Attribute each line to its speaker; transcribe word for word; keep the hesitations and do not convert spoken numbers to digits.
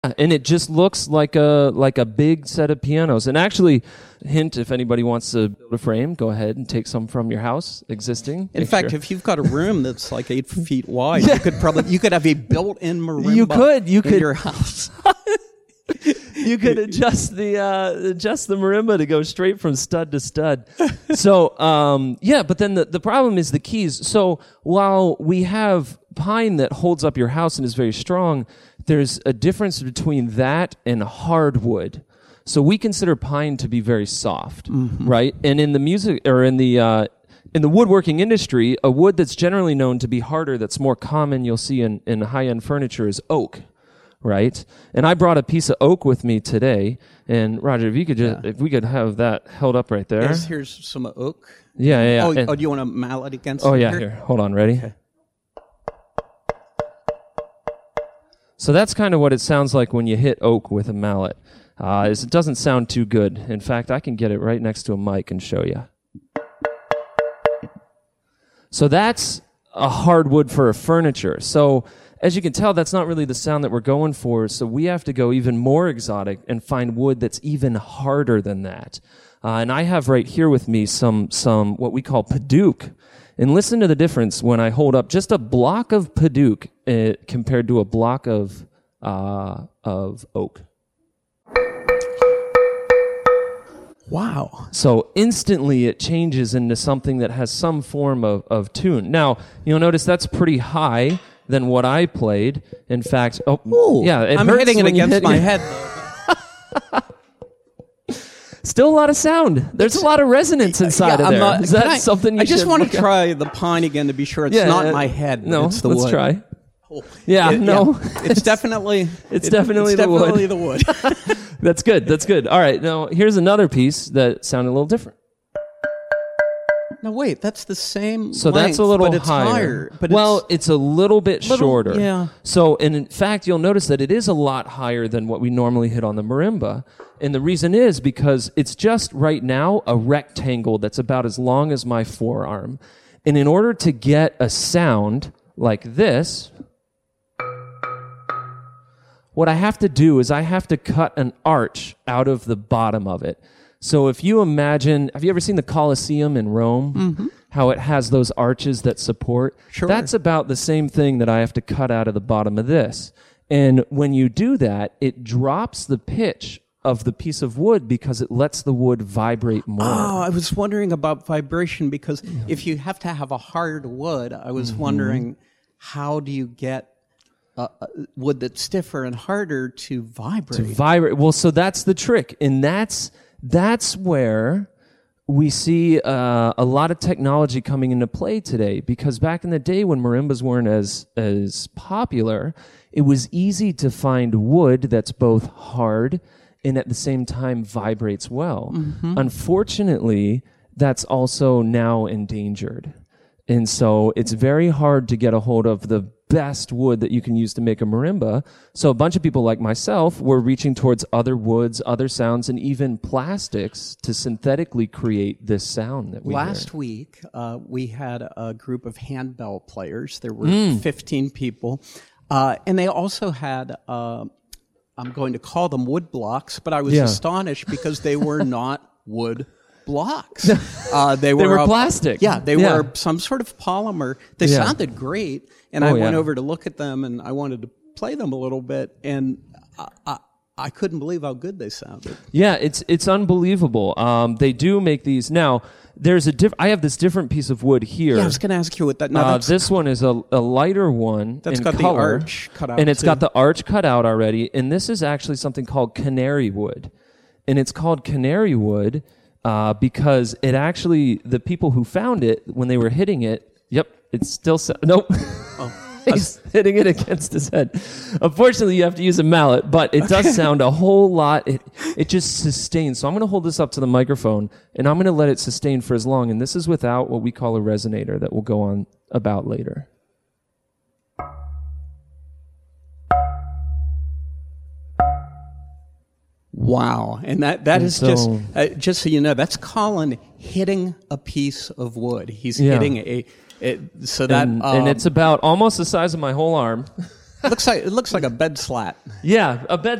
Speaker 1: And it just looks like a like a big set of pianos. And actually, hint, if anybody wants to build a frame, go ahead and take some from your house, existing.
Speaker 2: In fact,
Speaker 1: sure.
Speaker 2: if you've got a room that's like eight feet wide, you could probably you could have a built-in marimba
Speaker 1: you could, you
Speaker 2: in
Speaker 1: could.
Speaker 2: your house.
Speaker 1: You could adjust the uh, adjust the marimba to go straight from stud to stud. So um, yeah, but then the, the problem is the keys. So while we have pine that holds up your house and is very strong, there's a difference between that and hardwood. So we consider pine to be very soft, mm-hmm. right? And in the music or in the uh, in the woodworking industry, a wood that's generally known to be harder, that's more common, you'll see in, in high-end furniture, is oak. Right, and I brought a piece of oak with me today. And Roger, if you could just, yeah. if we could have that held up right there.
Speaker 2: Here's, here's some oak.
Speaker 1: Yeah, yeah.
Speaker 2: Oh,
Speaker 1: yeah.
Speaker 2: oh, do you want a mallet against?
Speaker 1: Oh
Speaker 2: it
Speaker 1: yeah,
Speaker 2: here?
Speaker 1: here. Hold on, ready?
Speaker 2: Okay.
Speaker 1: So that's kind of what it sounds like when you hit oak with a mallet. Uh, is it doesn't sound too good. In fact, I can get it right next to a mic and show you. So that's a hardwood for a furniture. So as you can tell, that's not really the sound that we're going for, so we have to go even more exotic and find wood that's even harder than that. Uh, and I have right here with me some some what we call padauk. And listen to the difference when I hold up just a block of padauk uh, compared to a block of uh, of oak.
Speaker 2: Wow.
Speaker 1: So instantly it changes into something that has some form of, of tune. Now, you'll notice that's pretty high than what I played. In fact, oh,
Speaker 2: Ooh,
Speaker 1: yeah, it
Speaker 2: I'm
Speaker 1: hurts
Speaker 2: hitting it
Speaker 1: when you
Speaker 2: against
Speaker 1: hit
Speaker 2: my
Speaker 1: your-
Speaker 2: head.
Speaker 1: Still a lot of sound. There's a lot of resonance inside
Speaker 2: yeah,
Speaker 1: of there.
Speaker 2: not,
Speaker 1: Is that
Speaker 2: I,
Speaker 1: something you
Speaker 2: I just
Speaker 1: should
Speaker 2: want
Speaker 1: look
Speaker 2: to
Speaker 1: at?
Speaker 2: try the pine again to be sure it's
Speaker 1: Yeah,
Speaker 2: not
Speaker 1: uh,
Speaker 2: my head.
Speaker 1: No,
Speaker 2: it's the
Speaker 1: let's
Speaker 2: wood.
Speaker 1: try.
Speaker 2: Oh,
Speaker 1: Yeah,
Speaker 2: it-
Speaker 1: no.
Speaker 2: yeah. It's definitely
Speaker 1: It's
Speaker 2: it-
Speaker 1: definitely
Speaker 2: it's
Speaker 1: the wood.
Speaker 2: definitely the wood.
Speaker 1: That's good. That's good. All right. Now, here's another piece that sounded a little different.
Speaker 2: No, wait, that's the same.
Speaker 1: So
Speaker 2: length,
Speaker 1: that's a little
Speaker 2: but it's
Speaker 1: higher.
Speaker 2: higher. But
Speaker 1: well,
Speaker 2: it's,
Speaker 1: it's a little bit
Speaker 2: Little-
Speaker 1: shorter.
Speaker 2: yeah.
Speaker 1: So, and in fact, you'll notice that it is a lot higher than what we normally hit on the marimba. And the reason is because it's just right now a rectangle that's about as long as my forearm. And in order to get a sound like this, what I have to do is I have to cut an arch out of the bottom of it. So if you imagine, have you ever seen the Colosseum in Rome? Mm-hmm. How it has those arches that support?
Speaker 2: Sure.
Speaker 1: That's about the same thing that I have to cut out of the bottom of this. And when you do that, it drops the pitch of the piece of wood because it lets the wood vibrate more.
Speaker 2: Oh, I was wondering about vibration because yeah. if you have to have a hard wood, I was mm-hmm. wondering how do you get uh, wood that's stiffer and harder to vibrate?
Speaker 1: To vibrate. Well, so that's the trick. And that's... That's where we see uh, a lot of technology coming into play today, because back in the day when marimbas weren't as as popular, it was easy to find wood that's both hard and at the same time vibrates well. Mm-hmm. Unfortunately, that's also now endangered. And so it's very hard to get a hold of the best wood that you can use to make a marimba. So a bunch of people like myself were reaching towards other woods, other sounds, and even plastics to synthetically create this sound that we
Speaker 2: Last
Speaker 1: hear.
Speaker 2: week, uh, we had a group of handbell players. There were
Speaker 1: Mm.
Speaker 2: fifteen people. Uh, and they also had, uh, I'm going to call them wood blocks, but I was
Speaker 1: Yeah.
Speaker 2: astonished because they were not wood blocks. Uh, they were,
Speaker 1: They were
Speaker 2: uh,
Speaker 1: plastic.
Speaker 2: Yeah, they
Speaker 1: Yeah.
Speaker 2: were some sort of polymer. They
Speaker 1: Yeah.
Speaker 2: sounded great, and
Speaker 1: Oh,
Speaker 2: I went
Speaker 1: yeah.
Speaker 2: over to look at them, and I wanted to play them a little bit, and I, I, I couldn't believe how good they sounded.
Speaker 1: Yeah, it's it's unbelievable. Um, they do make these now. There's a diff- I have this different piece of wood here.
Speaker 2: Yeah, I was going to ask you what that. Now
Speaker 1: Uh,
Speaker 2: that's,
Speaker 1: this one is a, a lighter one.
Speaker 2: That's
Speaker 1: in
Speaker 2: got the
Speaker 1: color,
Speaker 2: arch cut out,
Speaker 1: and it's
Speaker 2: too.
Speaker 1: got the arch cut out already. And this is actually something called canary wood, and it's called canary wood uh, because it actually the people who found it when they were hitting it. Yep, it's still so- nope.
Speaker 2: Oh.
Speaker 1: He's hitting it against his head. Unfortunately, you have to use a mallet, but it does sound a whole lot. It it just sustains. So I'm going to hold this up to the microphone, and I'm going to let it sustain for as long. And this is without what we call a resonator that we'll go on about later.
Speaker 2: Wow, and that that
Speaker 1: And
Speaker 2: is
Speaker 1: so-
Speaker 2: just uh, just so you know, that's Colin hitting a piece of wood. He's
Speaker 1: Yeah.
Speaker 2: hitting a, it, so that
Speaker 1: And,
Speaker 2: um,
Speaker 1: and it's about almost the size of my whole arm.
Speaker 2: looks like it looks like a bed slat.
Speaker 1: Yeah, a bed